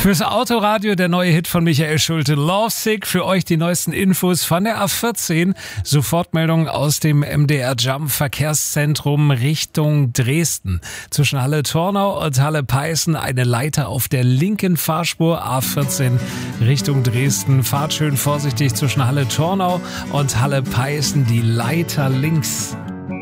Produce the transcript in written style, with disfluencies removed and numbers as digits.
Fürs Autoradio der neue Hit von Michael Schulte, Lovesick. Für euch die neuesten Infos von der A14. Sofortmeldung aus dem MDR Jump Verkehrszentrum Richtung Dresden. Zwischen Halle-Tornau und Halle-Peißen eine Leiter auf der linken Fahrspur A14 Richtung Dresden. Fahrt schön vorsichtig zwischen Halle-Tornau und Halle-Peißen, die Leiter links.